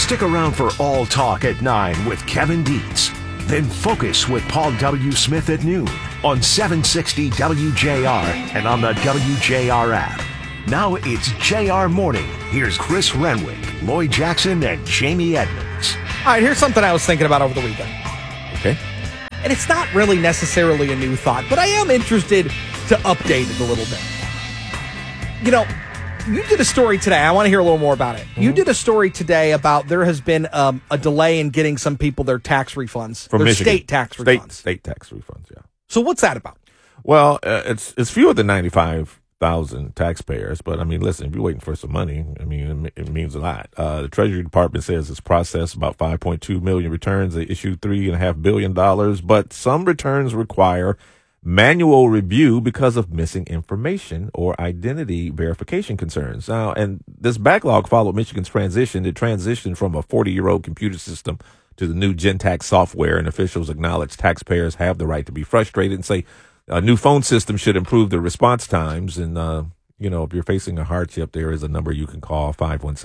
Stick around for All Talk at 9 with Kevin Dietz. Then Focus with Paul W. Smith at noon on 760 WJR and on the WJR app. Now it's JR Morning. Here's Chris Renwick, Lloyd Jackson, and Jamie Edmonds. All right, here's something I was thinking about over the weekend. Okay. And it's not really necessarily a new thought, but I am interested to update it a little bit. You know, you did a story today. I want to hear a little more about it. You did a story today about there has been a delay in getting some people their tax refunds. From their Michigan. state tax refunds. State tax refunds, yeah. So what's that about? Well, it's fewer than 95,000 taxpayers, but I mean, listen, if you're waiting for some money, I mean, it means a lot. The Treasury Department says it's processed about 5.2 million returns. They issued $3.5 billion, but some returns require manual review because of missing information or identity verification concerns. Now, and this backlog followed Michigan's transition. It transitioned from a 40-year-old computer system to the new GenTax software, and officials acknowledge taxpayers have the right to be frustrated and say a new phone system should improve the response times. And, you know, if you're facing a hardship, there is a number you can call,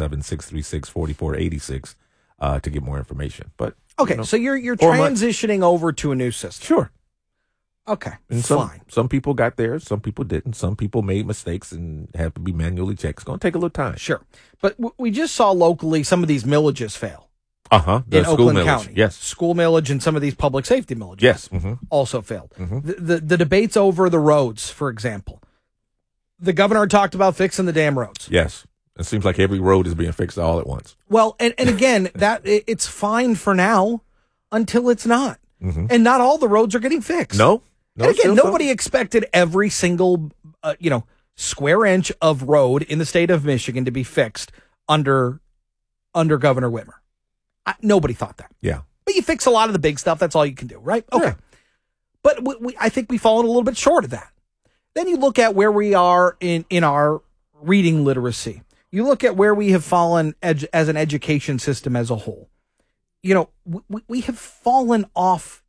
517-636-4486, to get more information. But Okay, you know, so you're transitioning over to a new system. Sure. Okay, And fine. some people got theirs, some people didn't. Some people made mistakes and have to be manually checked. It's going to take a little time. Sure. But we just saw locally some of these millages fail. The in school Oakland millage. County. Yes. School millage and some of these public safety millages. Yes. Also failed. The debates over the roads, for example. The governor talked about fixing the damn roads. Yes. It seems like every road is being fixed all at once. Well, and again, it's fine for now until it's not. And not all the roads are getting fixed. No. And again, nobody expected every single, square inch of road in the state of Michigan to be fixed under Governor Whitmer. Nobody thought that. Yeah. But you fix a lot of the big stuff. That's all you can do, right? Okay. Yeah. But I think we've fallen a little bit short of that. Then you look at where we are in our reading literacy. You look at where we have fallen as an education system as a whole. You know, we have fallen off.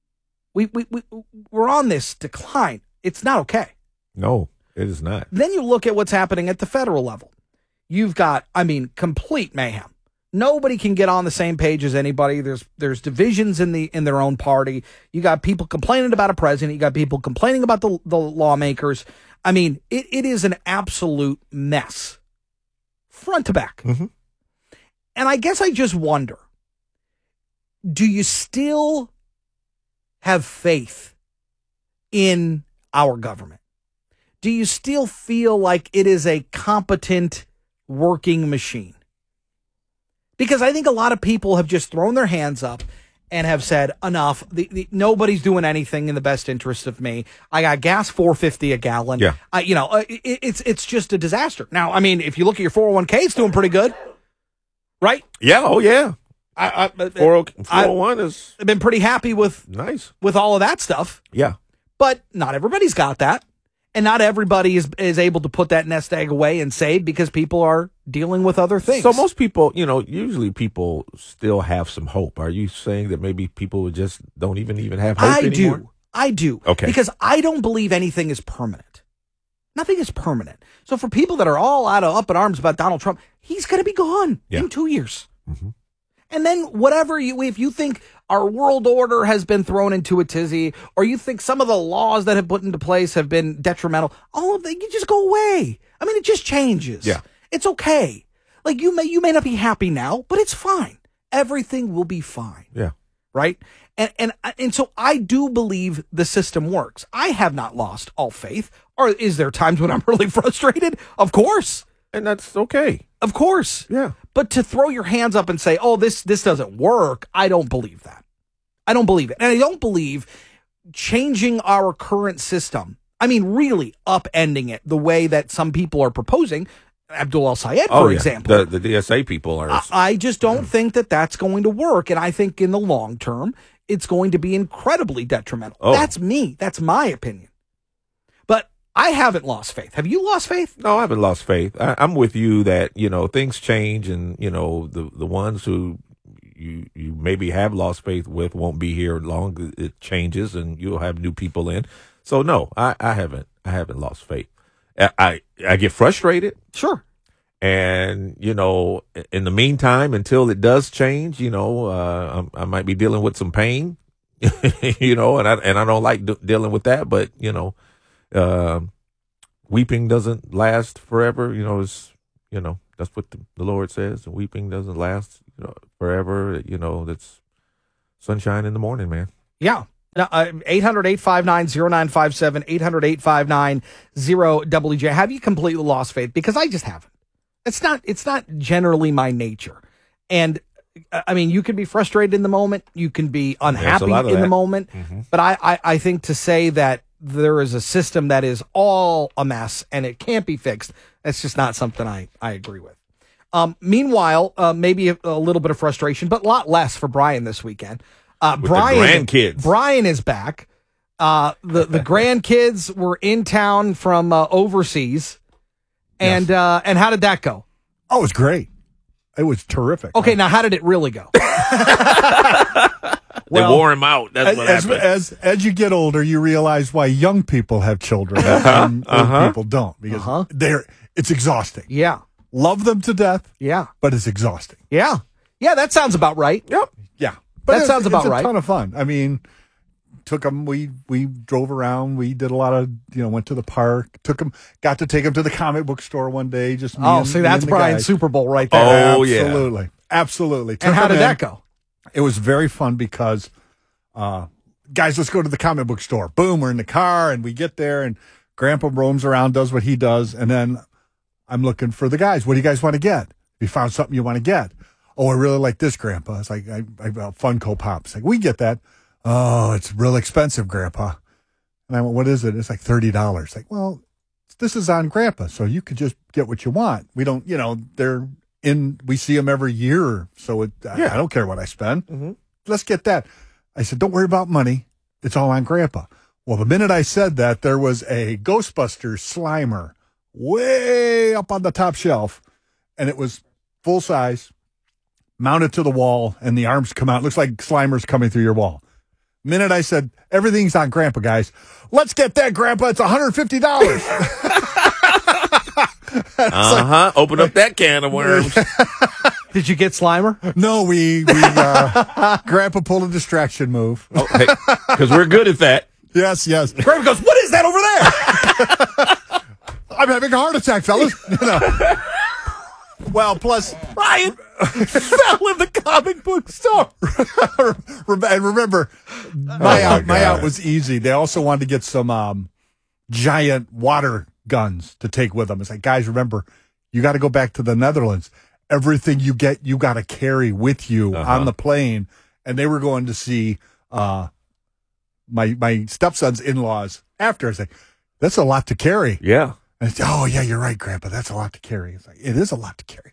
We're on this decline. It's not okay. No, it is not. Then you look at what's happening at the federal level. You've got, complete mayhem. Nobody can get on the same page as anybody. There's divisions in their own party. You got people complaining about a president. You got people complaining about the lawmakers. It is an absolute mess, front to back. And I guess I just wonder, do you still have faith in our government? Do you still feel like it is a competent working machine? Because I think a lot of people have just thrown their hands up and have said, enough. Nobody's doing anything in the best interest of me. I got gas $4.50 a gallon. Yeah. It's just a disaster. Now, if you look at your 401k, it's doing pretty good, right? Yeah. Oh, yeah. 401 is. I've been pretty happy with Nice. with all of that stuff. Yeah. But not everybody's got that. And not everybody is able to put that nest egg away and save because people are dealing with other things. So most people, usually people still have some hope. Are you saying that maybe people just don't even have hope anymore? I do. Okay. Because I don't believe anything is permanent. Nothing is permanent. So for people that are all up in arms about Donald Trump, he's going to be gone in 2 years. And then if you think our world order has been thrown into a tizzy, or you think some of the laws that have put into place have been detrimental, all of that, you just go away. It just changes. Yeah. It's okay. Like you may not be happy now, but it's fine. Everything will be fine. Yeah. Right. And so I do believe the system works. I have not lost all faith. Or is there times when I'm really frustrated? Of course. And that's okay. Of course. Yeah. But to throw your hands up and say, oh, this doesn't work, I don't believe that. I don't believe it. And I don't believe changing our current system, really upending it the way that some people are proposing, Abdul El-Sayed, for example. The DSA people are. I just don't think that that's going to work. And I think in the long term, it's going to be incredibly detrimental. Oh. That's me. That's my opinion. But I haven't lost faith. Have you lost faith? No, I haven't lost faith. I'm with you that, things change and, the ones who you maybe have lost faith with won't be here long. It changes and you'll have new people in. So no, I haven't lost faith. I get frustrated. Sure. And, you know, in the meantime, until it does change, you know, I might be dealing with some pain, you know, and I don't like dealing with that. But, you know, weeping doesn't last forever. You know, that's what the Lord says. Weeping doesn't last, you know, forever. You know, that's sunshine in the morning, man. Yeah. 800-859-0957, 800-859-0WJ. Have you completely lost faith? Because I just haven't. It's not generally my nature. And I mean, you can be frustrated in the moment. You can be unhappy in the moment. Mm-hmm. But I think to say that there is a system that is all a mess and it can't be fixed, that's just not something I agree with. Meanwhile, maybe a little bit of frustration, but a lot less for Brian this weekend. With the grandkids. Brian is back. The grandkids were in town from overseas. And Yes. And how did that go? Oh, it was great. It was terrific. Okay, now how did it really go? They wore him out. That's what happened. As you get older, you realize why young people have children and old people don't, because it's exhausting. Yeah. Love them to death. Yeah. But it's exhausting. Yeah. Yeah, that sounds about right. Yep. Yeah. But That sounds about right. It's a ton of fun. I mean, took them, we drove around, we did a lot of, went to the park, got to take them to the comic book store one day. Just me that's Brian's guys. Super Bowl right there. Oh, yeah. Absolutely. And how did that go? It was very fun because, guys, let's go to the comic book store. Boom, we're in the car and we get there and Grandpa roams around, does what he does. And then I'm looking for the guys. What do you guys want to get? You found something you want to get? Oh, I really like this, Grandpa. It's like, I Funko Pops. Like, we get that. Oh, it's real expensive, Grandpa. And I went, what is it? It's like $30. Like, well, this is on Grandpa, so you could just get what you want. We don't, we see them every year, so I don't care what I spend. Mm-hmm. Let's get that. I said, don't worry about money. It's all on Grandpa. Well, the minute I said that, there was a Ghostbusters Slimer way up on the top shelf, and it was full size, mounted to the wall, and the arms come out. It looks like Slimer's coming through your wall. Minute I said, everything's on Grandpa, guys. Let's get that, Grandpa. It's $150. Open up that can of worms. Did you get Slimer? No, we Grandpa pulled a distraction move. Because we're good at that. Yes. Grandpa goes, what is that over there? I'm having a heart attack, fellas. Well, plus Brian fell in the comic book store. And remember, my out was easy. They also wanted to get some giant water guns to take with them. It's like, guys, remember, you got to go back to the Netherlands. Everything you get, you got to carry with you on the plane. And they were going to see my stepson's in-laws after. I was like, that's a lot to carry. Yeah. And I said, oh, yeah, you're right, Grandpa. That's a lot to carry. It's like, it is a lot to carry.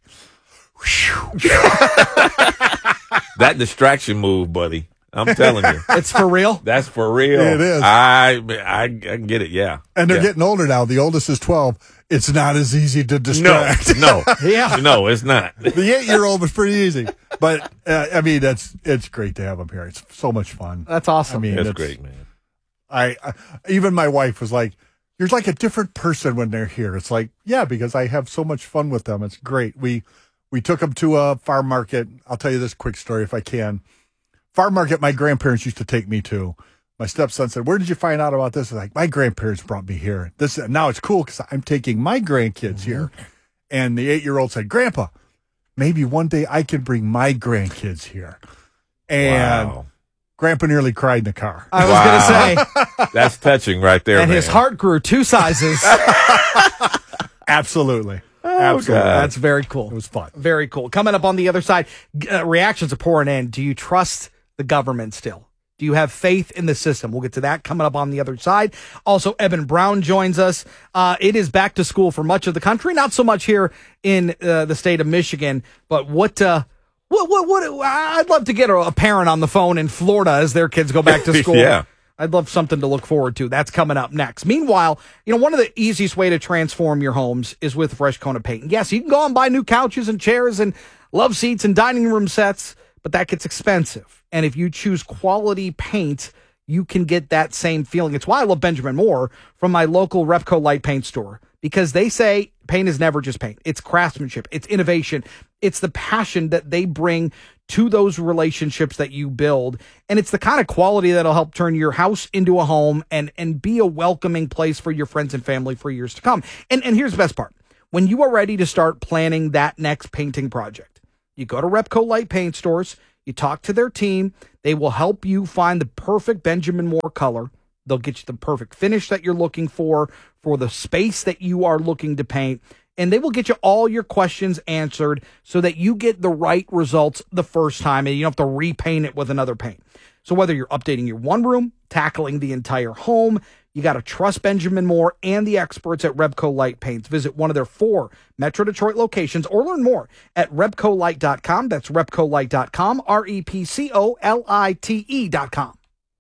That distraction move, buddy. I'm telling you. It's for real? That's for real. It is. I get it, yeah. And they're getting older now. The oldest is 12. It's not as easy to distract. No. Yeah. No, it's not. The 8-year-old was pretty easy. But, it's great to have them here. It's so much fun. That's awesome. That's great, man. I even my wife was like, you're like a different person when they're here. It's like, yeah, because I have so much fun with them. It's great. We took them to a farm market. I'll tell you this quick story if I can. Farm market my grandparents used to take me to. My stepson said, where did you find out about this? I'm like, my grandparents brought me here. Now it's cool because I'm taking my grandkids here. And the 8-year-old said, Grandpa, maybe one day I can bring my grandkids here. And wow. Grandpa nearly cried in the car. I was going to say. That's touching right there, And man. his heart grew 2 sizes. Absolutely. Absolutely. That's very cool. It was fun. Very cool. Coming up on the other side, reactions are pouring in. Do you trust the government still? Do you have faith in the system? We'll get to that coming up on the other side. Also, Eben Brown joins us. It is back to school for much of the country, not so much here in the state of Michigan. But what I'd love to get a parent on the phone in Florida as their kids go back to school. Yeah. I'd love something to look forward to. That's coming up next. Meanwhile, one of the easiest way to transform your homes is with Fresh Kona Paint. Yes, you can go and buy new couches and chairs and love seats and dining room sets, but that gets expensive. And if you choose quality paint, you can get that same feeling. It's why I love Benjamin Moore from my local Repco Light Paint store, because they say paint is never just paint. It's craftsmanship. It's innovation. It's the passion that they bring to those relationships that you build. And it's the kind of quality that'll help turn your house into a home and be a welcoming place for your friends and family for years to come. And here's the best part. When you are ready to start planning that next painting project, you go to Repco Light Paint Stores, you talk to their team. They will help you find the perfect Benjamin Moore color. They'll get you the perfect finish that you're looking for the space that you are looking to paint. And they will get you all your questions answered so that you get the right results the first time and you don't have to repaint it with another paint. So whether you're updating your one room, tackling the entire home, you got to trust Benjamin Moore and the experts at Repco Light Paints. Visit one of their 4 Metro Detroit locations or learn more at repcolight.com. That's repcolight.com, REPCOLITE.com.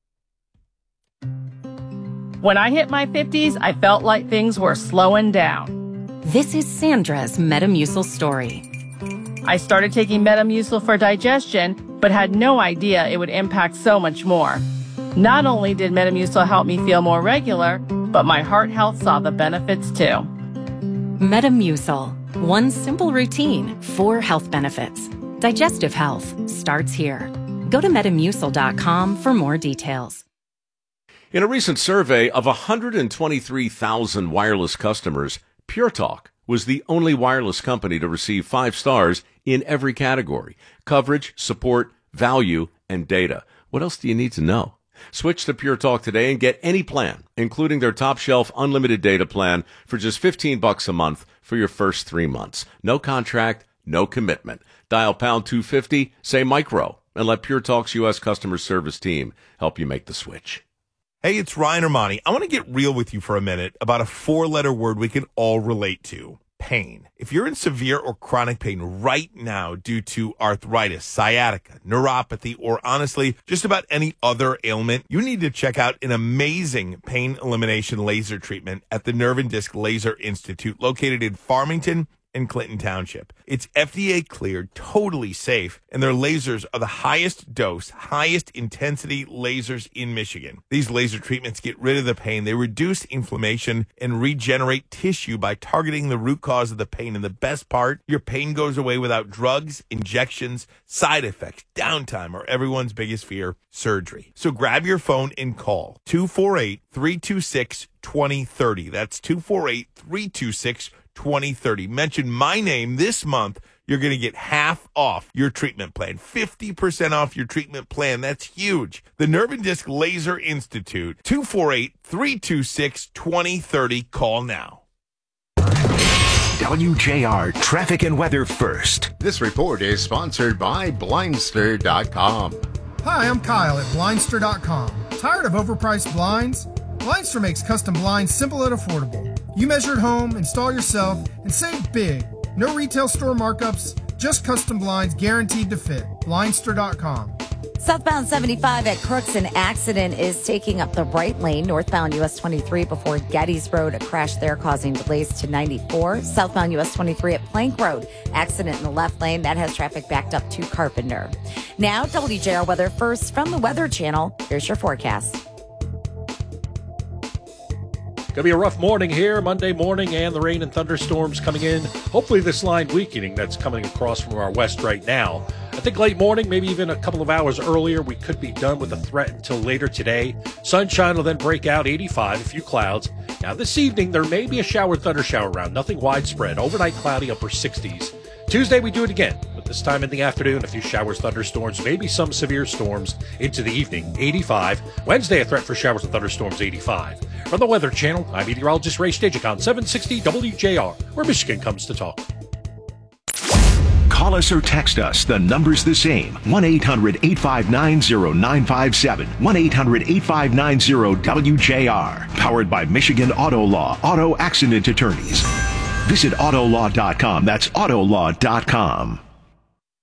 When I hit my 50s, I felt like things were slowing down. This is Sandra's Metamucil story. I started taking Metamucil for digestion, but had no idea it would impact so much more. Not only did Metamucil help me feel more regular, but my heart health saw the benefits too. Metamucil. One simple routine, 4 health benefits. Digestive health starts here. Go to Metamucil.com for more details. In a recent survey of 123,000 wireless customers, Pure Talk was the only wireless company to receive 5 stars in every category: coverage, support, value, and data. What else do you need to know? Switch to Pure Talk today and get any plan, including their top shelf unlimited data plan, for just $15 a month for your first 3 months. No contract, no commitment. Dial pound 250, say micro, and let Pure Talk's U.S. customer service team help you make the switch. Hey, it's Ryan Armani. I want to get real with you for a minute about a 4-letter word we can all relate to: pain. If you're in severe or chronic pain right now due to arthritis, sciatica, neuropathy, or honestly, just about any other ailment, you need to check out an amazing pain elimination laser treatment at the Nerve and Disc Laser Institute, located in Farmington in Clinton Township. It's FDA cleared, totally safe, and their lasers are the highest dose, highest intensity lasers in Michigan. These laser treatments get rid of the pain. They reduce inflammation and regenerate tissue by targeting the root cause of the pain. And the best part, your pain goes away without drugs, injections, side effects, downtime, or everyone's biggest fear, surgery. So grab your phone and call 248-326-2030. That's 248-326-2030. 2030. Mention my name this month. You're going to get half off your treatment plan. 50% off your treatment plan. That's huge. The Nerve and Disc Laser Institute. 248-326-2030. Call now. WJR Traffic and Weather First. This report is sponsored by Blindster.com. Hi, I'm Kyle at Blindster.com. Tired of overpriced blinds? Blindster makes custom blinds simple and affordable. You measure at home, install yourself, and save big. No retail store markups, just custom blinds guaranteed to fit. Blindster.com. Southbound 75 at Crooks, an accident is taking up the right lane. Northbound US 23 before Geddes Road, a crash there causing delays to 94. Southbound US 23 at Plank Road, accident in the left lane. That has traffic backed up to Carpenter. Now, WJR Weather First from the Weather Channel. Here's your forecast. Going to be a rough morning here, Monday morning, and the rain and thunderstorms coming in. Hopefully this line weakening that's coming across from our west right now. I think late morning, maybe even a couple of hours earlier, we could be done with the threat until later today. Sunshine will then break out, 85, a few clouds. Now this evening, there may be a shower, thunder shower around, nothing widespread. Overnight cloudy, upper 60s. Tuesday, we do it again, but this time in the afternoon, a few showers, thunderstorms, maybe some severe storms into the evening, 85. Wednesday, a threat for showers and thunderstorms, 85. From the Weather Channel, I'm meteorologist Ray Stejik on 760 WJR, where Michigan comes to talk. Call us or text us. The number's the same. 1-800-859-0957. 1-800-859-0WJR. Powered by Michigan Auto Law. Auto Accident Attorneys. Visit Autolaw.com. That's Autolaw.com.